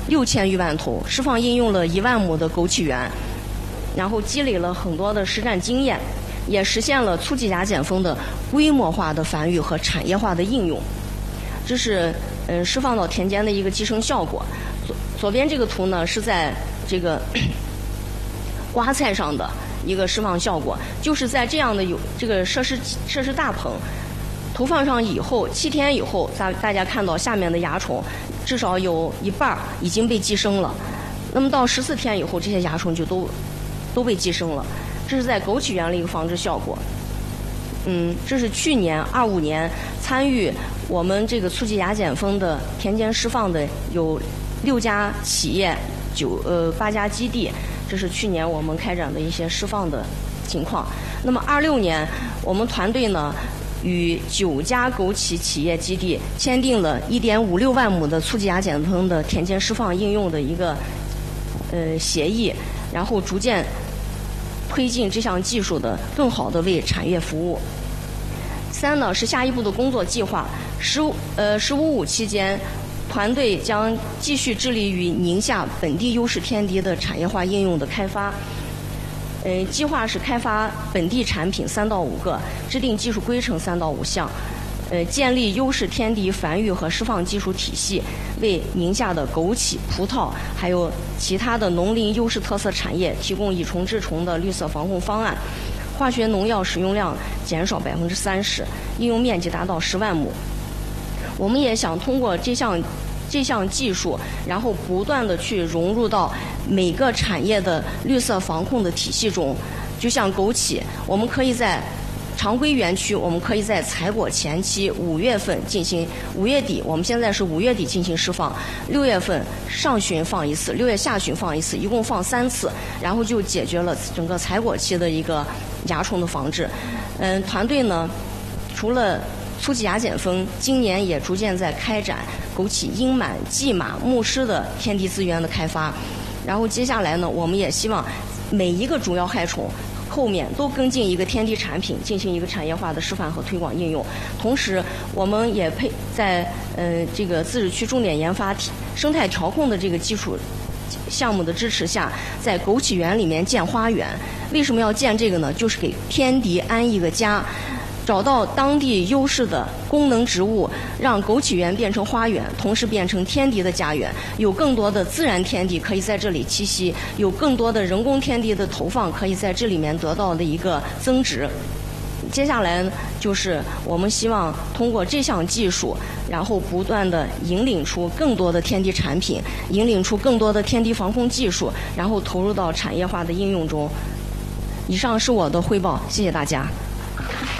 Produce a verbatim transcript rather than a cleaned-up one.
六千余万头，释放应用了一万亩的枸杞园，然后积累了很多的实战经验，也实现了粗基甲减蜂的规模化的繁育和产业化的应用。这是嗯释放到田间的一个寄生效果。左左边这个图呢是在这个瓜菜上的一个释放效果，就是在这样的有这个设施设施大棚投放上以后，七天以后，大大家看到下面的蚜虫至少有一半已经被寄生了。那么到十四天以后，这些蚜虫就都都被寄生了。这是在枸杞园的一个防治效果。嗯，这是去年二五年参与我们这个粗基甲减蜂的田间释放的有六家企业，九呃八家基地。这是去年我们开展的一些释放的情况。那么二六年，我们团队呢与九家枸杞企业基地签订了一点五六万亩的粗基甲减蜂的田间释放应用的一个呃协议，然后逐渐推进这项技术的更好的为产业服务。三呢是下一步的工作计划，十五呃十五五期间，团队将继续致力于宁夏本地优势天敌的产业化应用的开发。呃，计划是开发本地产品三到五个，制定技术规程三到五项，呃，建立优势天敌繁育和释放技术体系，为宁夏的枸杞、葡萄还有其他的农林优势特色产业提供以虫治虫的绿色防控方案。化学农药使用量减少百分之三十，应用面积达到十万亩。我们也想通过这项这项技术，然后不断的去融入到每个产业的绿色防控的体系中。就像枸杞，我们可以在常规园区，我们可以在采果前期五月份进行，五月底，我们现在是五月底进行释放，六月份上旬放一次，六月下旬放一次，一共放三次，然后就解决了整个采果期的一个蚜虫的防治。嗯，团队呢，除了粗基甲减蜂，今年也逐渐在开展枸杞鹰螨、蓟马、木虱的天敌资源的开发。然后接下来呢，我们也希望每一个主要害虫后面都跟进一个天敌产品，进行一个产业化的示范和推广应用。同时，我们也配在呃这个自治区重点研发生态调控的这个基础项目的支持下，在枸杞园里面建花园。为什么要建这个呢？就是给天敌安一个家。找到当地优势的功能植物，让枸杞园变成花园，同时变成天敌的家园，有更多的自然天敌可以在这里栖息，有更多的人工天敌的投放可以在这里面得到的一个增值。接下来就是我们希望通过这项技术，然后不断的引领出更多的天敌产品，引领出更多的天敌防控技术，然后投入到产业化的应用中。以上是我的汇报，谢谢大家。